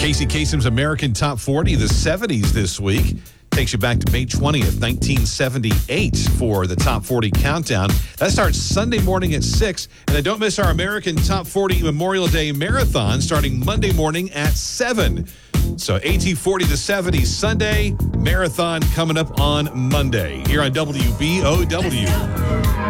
Casey Kasem's American Top 40, the 70s this week. Takes you back to May 20th, 1978 for the Top 40 Countdown. That starts Sunday morning at 6. And then don't miss our American Top 40 Memorial Day Marathon starting Monday morning at 7. So AT40 to 70 Sunday, marathon coming up on Monday here on WBOW.